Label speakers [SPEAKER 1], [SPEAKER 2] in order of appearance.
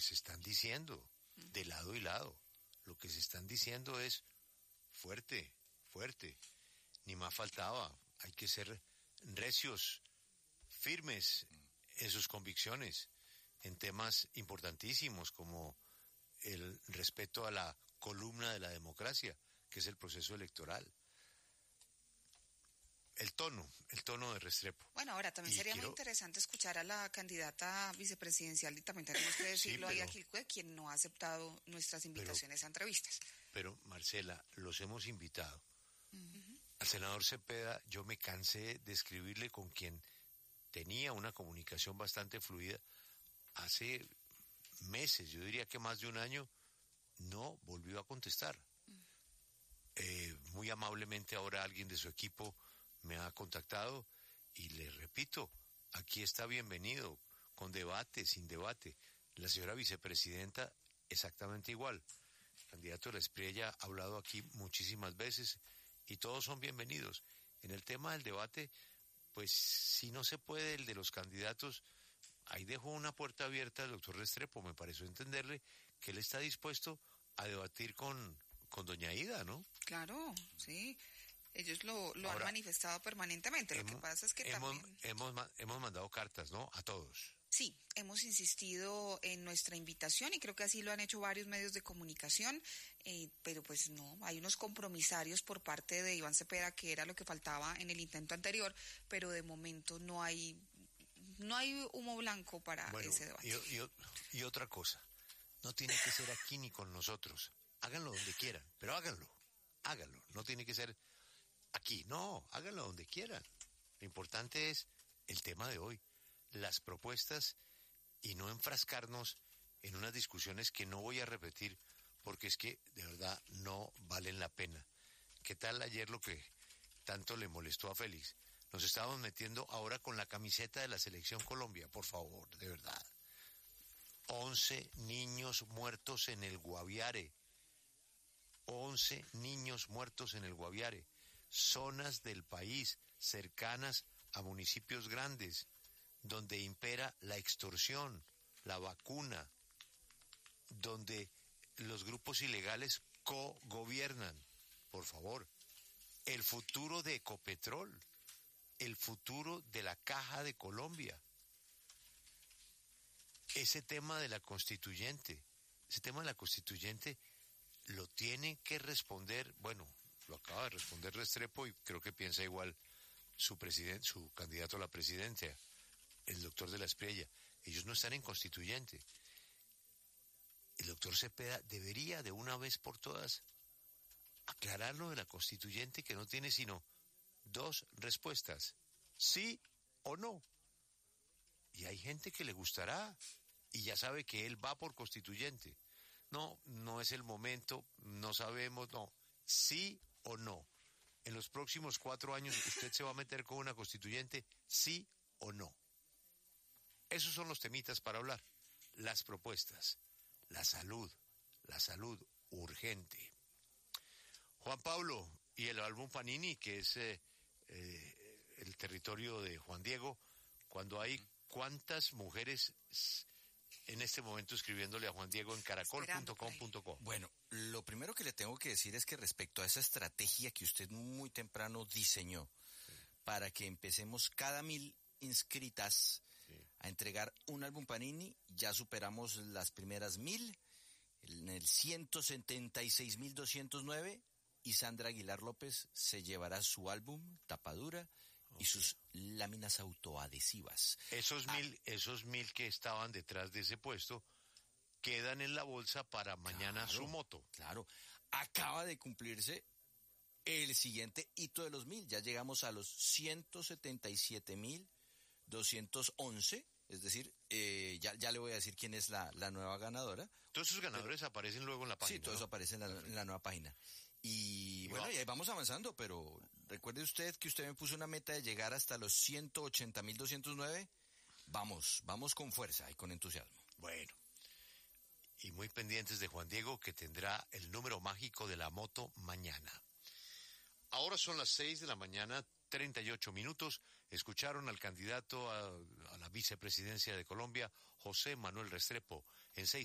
[SPEAKER 1] se están diciendo, de lado y lado. Lo que se están diciendo es fuerte, fuerte. Ni más faltaba. Hay que ser recios, firmes en sus convicciones, en temas importantísimos como el respeto a la columna de la democracia, que es el proceso electoral. El tono de Restrepo.
[SPEAKER 2] Bueno, ahora también sería muy interesante escuchar a la candidata vicepresidencial, y también tenemos que decirlo, ahí a Quilcue, quien no ha aceptado nuestras invitaciones a entrevistas.
[SPEAKER 1] Pero, Marcela, los hemos invitado. Al senador Cepeda, yo me cansé de escribirle, con quien tenía una comunicación bastante fluida hace meses, yo diría que más de un año, no volvió a contestar. Muy amablemente ahora alguien de su equipo me ha contactado y le repito, aquí está bienvenido, con debate, sin debate. La señora vicepresidenta exactamente igual. El candidato de la Espriella ha hablado aquí muchísimas veces y todos son bienvenidos. En el tema del debate, pues si no se puede el de los candidatos, ahí dejó una puerta abierta al doctor Restrepo. Me pareció entenderle que él está dispuesto a debatir con doña Ida, ¿no?
[SPEAKER 2] Claro, sí. Ellos lo han manifestado permanentemente. Lo que pasa es que también...
[SPEAKER 1] Hemos mandado cartas, ¿no? A todos.
[SPEAKER 2] Sí, hemos insistido en nuestra invitación y creo que así lo han hecho varios medios de comunicación, pero pues no, hay unos compromisarios por parte de Iván Cepeda, que era lo que faltaba en el intento anterior, pero de momento no hay humo blanco para ese debate.
[SPEAKER 1] Y otra cosa, no tiene que ser aquí ni con nosotros. Háganlo donde quieran, pero háganlo. No tiene que ser aquí, no, háganlo donde quieran. Lo importante es el tema de hoy, las propuestas, y no enfrascarnos en unas discusiones que no voy a repetir porque es que de verdad no valen la pena. ¿Qué tal ayer lo que tanto le molestó a Félix? Nos estábamos metiendo ahora con la camiseta de la Selección Colombia, por favor, de verdad. 11 niños muertos en el Guaviare. 11 niños muertos en el Guaviare. Zonas del país cercanas a municipios grandes, donde impera la extorsión, la vacuna, donde los grupos ilegales cogobiernan. Por favor, el futuro de Ecopetrol, el futuro de la Caja de Colombia, ese tema de la constituyente lo tiene que responder, bueno, lo acaba de responder Restrepo y creo que piensa igual su candidato a la presidencia, el doctor de la Espriella. Ellos no están en constituyente. El doctor Cepeda debería de una vez por todas aclarar lo de la constituyente, que no tiene sino 2 respuestas, sí o no. Y hay gente que le gustará y ya sabe que él va por constituyente. No es el momento, no sabemos, no, sí o no. En los próximos 4 años usted se va a meter con una constituyente, sí o no. Esos son los temitas para hablar. Las propuestas, la salud urgente. Juan Pablo y el álbum Panini, que es el territorio de Juan Diego, cuando hay cuántas mujeres en este momento escribiéndole a Juan Diego en caracol.com.co.
[SPEAKER 3] Bueno, lo primero que le tengo que decir es que respecto a esa estrategia que usted muy temprano diseñó, para que empecemos cada 1000 inscritas a entregar un álbum Panini, ya superamos las primeras 1000, en el 176.209, y Sandra Aguilar López se llevará su álbum, tapadura, y sus láminas autoadhesivas.
[SPEAKER 1] Esos 1000 que estaban detrás de ese puesto quedan en la bolsa para mañana, su moto.
[SPEAKER 3] Claro, acaba de cumplirse el siguiente hito de los 1000, ya llegamos a los 177.211, es decir, ya le voy a decir quién es la nueva ganadora.
[SPEAKER 1] Todos esos ganadores aparecen luego en la página.
[SPEAKER 3] Sí, todo eso aparece en la nueva página. Y bueno, y ahí vamos avanzando, pero recuerde usted que usted me puso una meta de llegar hasta los 180.209. Vamos con fuerza y con entusiasmo.
[SPEAKER 1] Bueno, y muy pendientes de Juan Diego, que tendrá el número mágico de la moto mañana. Ahora son las 6:38 a.m. Escucharon al candidato a la vicepresidencia de Colombia, José Manuel Restrepo, en 6.